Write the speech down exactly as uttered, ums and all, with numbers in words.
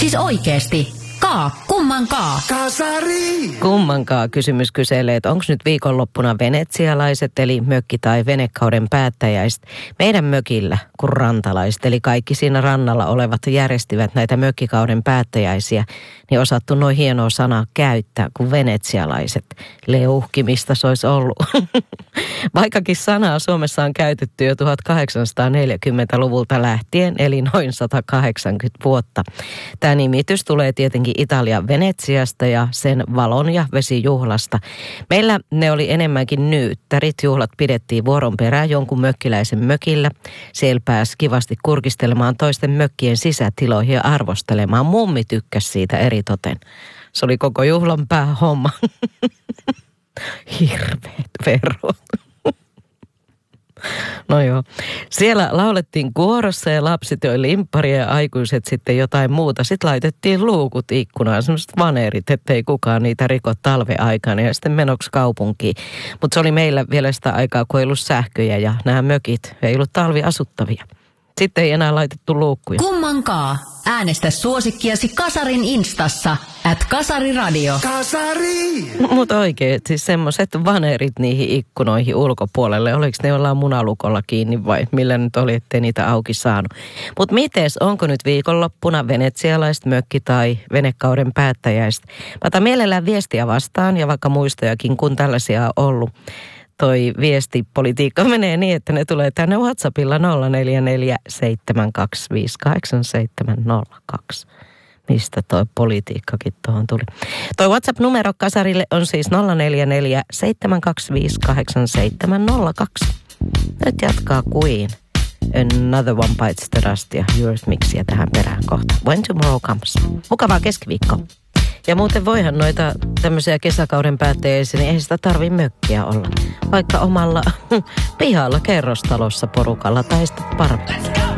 Siis oikeesti. Kaa, kummankaa. Kasari! Kummankaa kysymys kyselee, että onko nyt viikonloppuna venetsialaiset eli mökki- tai venekauden päättäjäiset meidän mökillä kuin rantalaiset. Eli kaikki siinä rannalla olevat järjestivät näitä mökkikauden päättäjäisiä, niin osattu noin hienoa sanaa käyttää kuin venetsialaiset. Leuhkimista se olisi ollut. Vaikkakin sanaa Suomessa on käytetty jo tuhatkahdeksansataaneljäkymmentäluvulta lähtien, eli noin sata kahdeksankymmentä vuotta. Tämä nimitys tulee tietenkin Italian Venetsiasta ja sen valon- ja vesijuhlasta. Meillä ne oli enemmänkin nyyttärit. Juhlat pidettiin vuoron perään jonkun mökkiläisen mökillä. Siellä pääsi kivasti kurkistelemaan toisten mökkien sisätiloihin ja arvostelemaan. Mummi tykkäsi siitä eritoten. Se oli koko juhlan päähomma. Hirveet verot. No joo. Siellä laulettiin kuorossa ja lapset joi limpparia ja aikuiset sitten jotain muuta. Sitten laitettiin luukut ikkunaan, semmoiset vaneerit, ettei kukaan niitä riko talveaikana ja sitten menoksi kaupunkiin. Mutta se oli meillä vielä sitä aikaa, kun ei ollut sähköjä ja nämä mökit ei ollut talviasuttavia. Sitten ei enää laitettu luukkuja. Kummankaa. Äänestä suosikkiasi Kasarin Instassa, at Kasariradio. Kasari! Mutta oikein, siis semmoiset vanerit niihin ikkunoihin ulkopuolelle. Oliko ne jollain munalukolla kiinni vai millä nyt oli, ettei niitä auki saanut. Mutta mites, onko nyt viikonloppuna venetsialaiset mökki- tai venekauden päättäjäiset? Mä otan mielellään viestiä vastaan ja vaikka muistojakin, kun tällaisia on ollut. Toi viestipolitiikka menee niin, että ne tulee tänne WhatsAppilla nolla neljä neljä seitsemän kaksi viisi kahdeksan seitsemän nolla kaksi. Mistä toi politiikkakin tuohon tuli? Toi WhatsApp-numero Kasarille on siis nolla neljä neljä seitsemän kaksi viisi kahdeksan seitsemän nolla kaksi. Nyt jatkaa Queen. Another One Bites the Dust ja Eurythmicsia tähän perään kohta. When Tomorrow Comes. Mukavaa keskiviikkoa. Ja muuten voihan noita tämmöisiä kesäkauden päättäjäisiä, niin ei sitä tarvitse mökkiä olla. Vaikka omalla pihalla kerrostalossa porukalla tai sitten parvella.